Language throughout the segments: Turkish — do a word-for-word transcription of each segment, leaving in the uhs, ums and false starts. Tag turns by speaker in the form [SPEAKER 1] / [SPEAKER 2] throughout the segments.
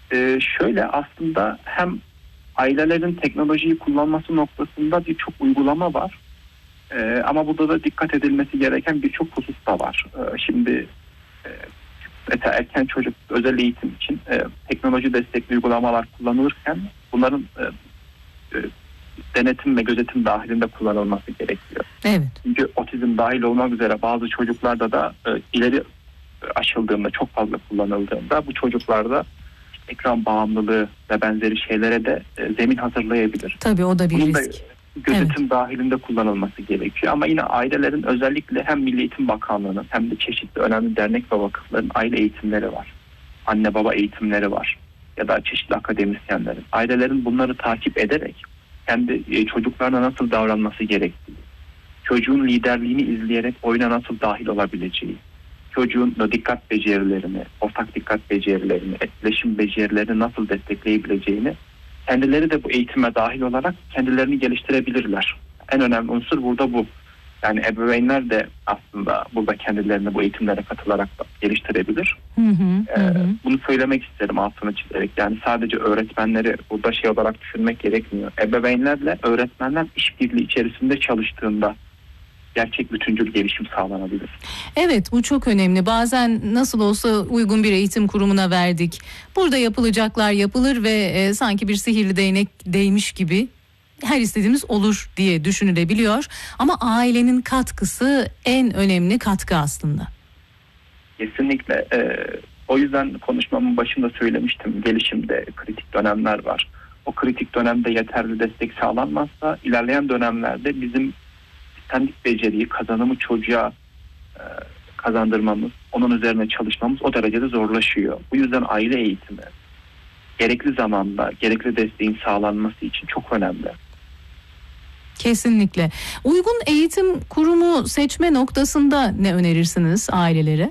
[SPEAKER 1] Ee, şöyle aslında hem ailelerin teknolojiyi kullanması noktasında birçok uygulama var. Ee, ama burada da dikkat edilmesi gereken birçok husus da var. Ee, şimdi e, mesela erken çocuk özel eğitim için e, teknoloji destekli uygulamalar kullanılırken bunların e, e, denetim ve gözetim dahilinde kullanılması gerekiyor.
[SPEAKER 2] Evet.
[SPEAKER 1] Çünkü otizm dahil olmak üzere bazı çocuklarda da e, ileri aşıldığında, çok fazla kullanıldığında bu çocuklarda ekran bağımlılığı ve benzeri şeylere de e, zemin hazırlayabilir.
[SPEAKER 2] Tabii o da bir
[SPEAKER 1] Bunun
[SPEAKER 2] risk.
[SPEAKER 1] da gözetim
[SPEAKER 2] Evet.
[SPEAKER 1] dahilinde kullanılması gerekiyor. Ama yine ailelerin özellikle hem Milli Eğitim Bakanlığı'nın hem de çeşitli önemli dernek ve vakıfların aile eğitimleri var. Anne baba eğitimleri var. Ya da çeşitli akademisyenlerin. Ailelerin bunları takip ederek kendi e, çocuklarına nasıl davranması gerektiği, çocuğun liderliğini izleyerek oyuna nasıl dahil olabileceği, çocuğun da dikkat becerilerini, ortak dikkat becerilerini, etkileşim becerilerini nasıl destekleyebileceğini, kendileri de bu eğitime dahil olarak kendilerini geliştirebilirler. En önemli unsur burada bu. Yani ebeveynler de aslında burada kendilerini bu eğitimlere katılarak da geliştirebilir.
[SPEAKER 2] Hı hı,
[SPEAKER 1] Ee,
[SPEAKER 2] hı.
[SPEAKER 1] Bunu söylemek isterim altını çizerek. Yani sadece öğretmenleri burada şey olarak düşünmek gerekmiyor. Ebeveynlerle öğretmenler işbirliği içerisinde çalıştığında gerçek bütüncül gelişim sağlanabilir.
[SPEAKER 2] Evet, bu çok önemli. Bazen nasıl olsa uygun bir eğitim kurumuna verdik. Burada yapılacaklar yapılır ve e, sanki bir sihirli değnek değmiş gibi her istediğimiz olur diye düşünülebiliyor. Ama ailenin katkısı en önemli katkı aslında.
[SPEAKER 1] Kesinlikle. E, o yüzden konuşmamın başında söylemiştim. Gelişimde kritik dönemler var. O kritik dönemde yeterli destek sağlanmazsa ilerleyen dönemlerde bizim sistemik beceriyi, kazanımı çocuğa e, kazandırmamız, onun üzerine çalışmamız o derecede zorlaşıyor. Bu yüzden aile eğitimi gerekli zamanda, gerekli desteğin sağlanması için çok önemli.
[SPEAKER 2] Kesinlikle. Uygun eğitim kurumu seçme noktasında ne önerirsiniz ailelere?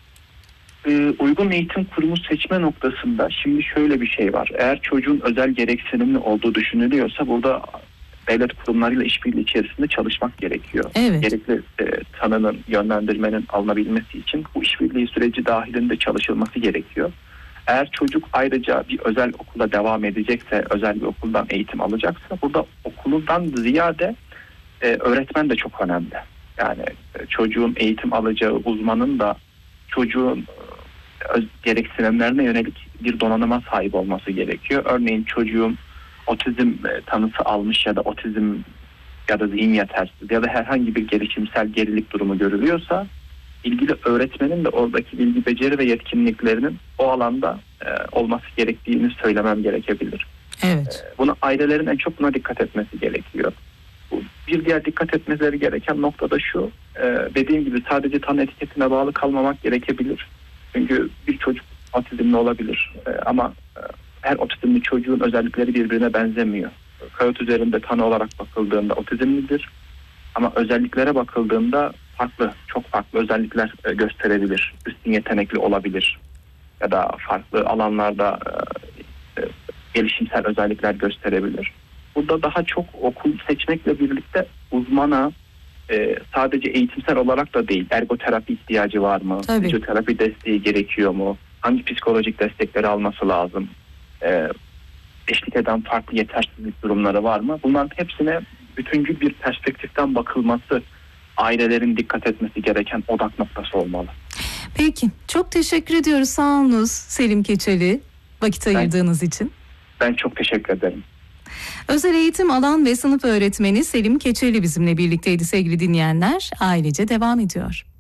[SPEAKER 1] Ee, uygun eğitim kurumu seçme noktasında şimdi şöyle bir şey var. Eğer çocuğun özel gereksinimli olduğu düşünülüyorsa burada devlet kurumlarıyla işbirliği içerisinde çalışmak gerekiyor.
[SPEAKER 2] Evet.
[SPEAKER 1] Gerekli e, tanının, yönlendirmenin alınabilmesi için bu işbirliği süreci dahilinde çalışılması gerekiyor. Eğer çocuk ayrıca bir özel okula devam edecekse, özel bir okuldan eğitim alacaksa burada okuldan ziyade e, öğretmen de çok önemli. Yani e, çocuğun eğitim alacağı uzmanın da çocuğun e, öz, gereksinimlerine yönelik bir donanıma sahip olması gerekiyor. Örneğin çocuğun otizm e, tanısı almış ya da otizm ya da zihin yetersizliği ya da herhangi bir gelişimsel gerilik durumu görülüyorsa ilgili öğretmenin de oradaki bilgi, beceri ve yetkinliklerinin o alanda e, olması gerektiğini söylemem gerekebilir.
[SPEAKER 2] Evet.
[SPEAKER 1] E, bunu ailelerin en çok buna dikkat etmesi gerekiyor. Bu, bir diğer dikkat etmeleri gereken nokta da şu, e, dediğim gibi sadece tanı etiketine bağlı kalmamak gerekebilir. Çünkü bir çocuk otizmli olabilir e, ama e, her otizmli çocuğun özellikleri birbirine benzemiyor. Kağıt üzerinde tanı olarak bakıldığında otizmlidir ama özelliklere bakıldığında farklı, çok farklı özellikler gösterebilir. Üstün yetenekli olabilir ya da farklı alanlarda e, e, gelişimsel özellikler gösterebilir. Burada daha çok okul seçmekle birlikte uzmana e, sadece eğitimsel olarak da değil, ergoterapi ihtiyacı var mı?
[SPEAKER 2] Tabii.
[SPEAKER 1] Fizyoterapi desteği gerekiyor mu? Hangi psikolojik destekleri alması lazım? E, eşlik eden farklı yetersizlik durumları var mı? Bunların hepsine bütüncül bir perspektiften bakılması ailelerin dikkat etmesi gereken odak noktası olmalı.
[SPEAKER 2] Peki, çok teşekkür ediyoruz. Sağ olunuz Selim Keçeli, vakit ayırdığınız
[SPEAKER 1] ben,
[SPEAKER 2] için.
[SPEAKER 1] Ben çok teşekkür ederim.
[SPEAKER 2] Özel eğitim alan ve sınıf öğretmeni Selim Keçeli bizimle birlikteydi sevgili dinleyenler. Ailece devam ediyor.